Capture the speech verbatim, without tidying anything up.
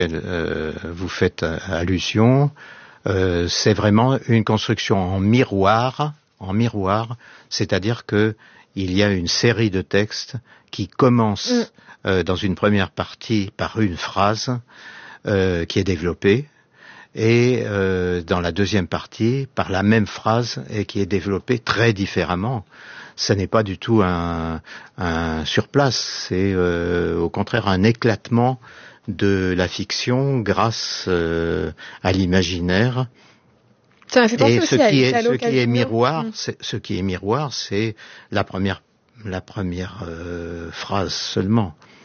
euh, vous faites allusion, euh, c'est vraiment une construction en miroir, en miroir, c'est-à-dire que il y a une série de textes qui commencent mm. euh, dans une première partie par une phrase euh, qui est développée, et euh, dans la deuxième partie par la même phrase et qui est développée très différemment. Ça n'est pas du tout un, un surplace, c'est euh, au contraire un éclatement de la fiction grâce euh, à l'imaginaire. Ça m'a fait penser et aussi ce à qui est Italo ce qui est miroir, mmh. c'est, ce qui est miroir, c'est la première la première euh, phrase seulement.